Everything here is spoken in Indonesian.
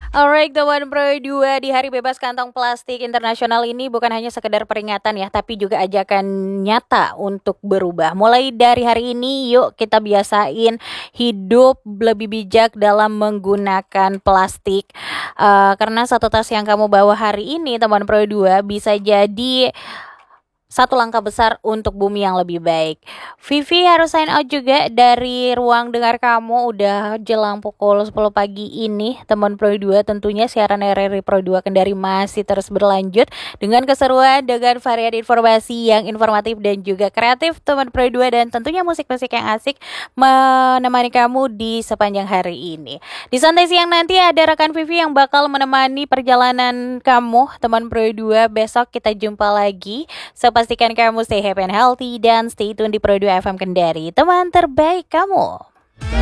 Alright, teman Pro 2 di Hari Bebas Kantong Plastik Internasional ini bukan hanya sekedar peringatan ya, tapi juga ajakan nyata untuk berubah. Mulai dari hari ini, yuk kita biasain hidup lebih bijak dalam menggunakan plastik. Karena satu tas yang kamu bawa hari ini, teman Pro 2, bisa jadi satu langkah besar untuk bumi yang lebih baik. Vivi harus sign out juga dari ruang dengar kamu. Udah jelang pukul 10 pagi ini, teman Pro 2, tentunya siaran RRI Pro 2 Kendari masih terus berlanjut dengan keseruan, dengan varian informasi yang informatif dan juga kreatif, teman Pro 2, dan tentunya musik-musik yang asik menemani kamu di sepanjang hari ini. Di santai siang nanti ada rekan Vivi yang bakal menemani perjalanan kamu, teman Pro 2. Besok kita jumpa lagi. So pastikan kamu stay happy and healthy dan stay tune di Pro 2 FM Kendari, teman terbaik kamu.